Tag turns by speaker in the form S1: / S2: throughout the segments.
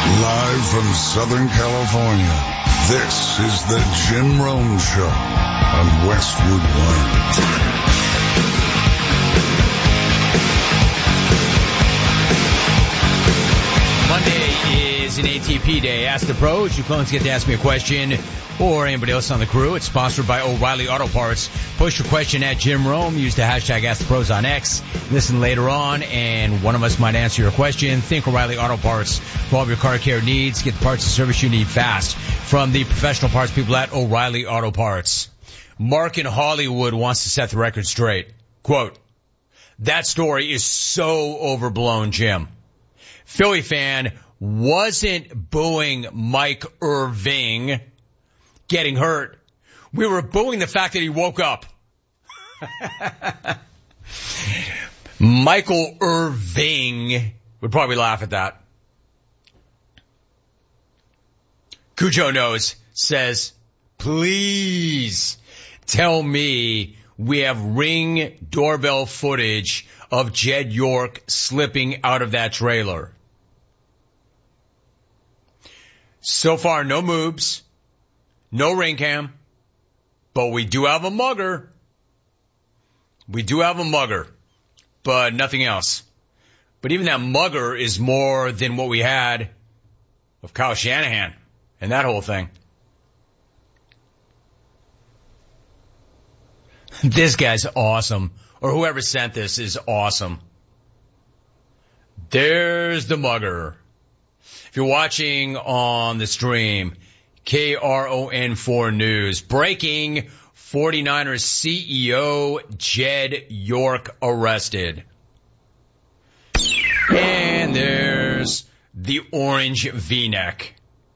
S1: Live from Southern California, this is the Jim Rome Show on Westwood One.
S2: Monday is an ATP day. Ask the pros. You clones get to ask me a question or anybody else on the crew. It's sponsored by O'Reilly Auto Parts. Post your question at Jim Rome. Use the hashtag AskThePros on X. Listen later on, and one of us might answer your question. Think O'Reilly Auto Parts for all of your car care needs. Get the parts and service you need fast from the professional parts people at O'Reilly Auto Parts. Mark in Hollywood wants to set the record straight. Quote, that story is so overblown, Jim. Philly fan wasn't booing Mike Irving getting hurt. We were booing the fact that he woke up. Michael Irving would probably laugh at that. Cujo knows, says, please tell me we have Ring doorbell footage of Jed York slipping out of that trailer. So far, no moves, no ring cam, but we do have a mugger. We do have a mugger, but nothing else. But even that mugger is more than what we had of Kyle Shanahan and that whole thing. This guy's awesome, or whoever sent this is awesome. There's the mugger. If you're watching on the stream, KRON4 News, breaking 49ers CEO Jed York arrested. And there's the orange V-neck.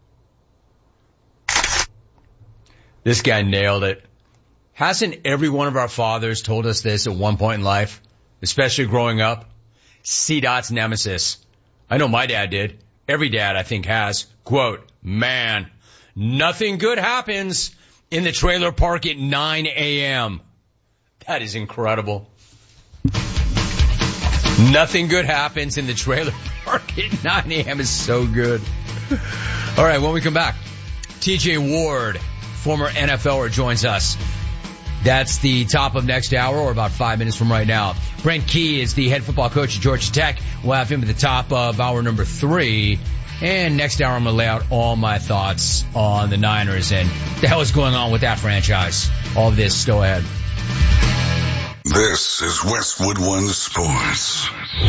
S2: This guy nailed it. Hasn't every one of our fathers told us this at one point in life, especially growing up? C-Dot's nemesis. I know my dad did. Every dad, I think, has. Quote, man, nothing good happens in the trailer park at 9 a.m. That is incredible. Nothing good happens in the trailer park at 9 a.m. is so good. All right, when we come back, TJ Ward, former NFLer, joins us. That's the top of next hour, or about 5 minutes from right now. Brent Key is the head football coach at Georgia Tech. We'll have him at the top of hour number 3. And next hour, I'm going to lay out all my thoughts on the Niners and the hell is going on with that franchise. All of this still ahead.
S1: This is Westwood One Sports.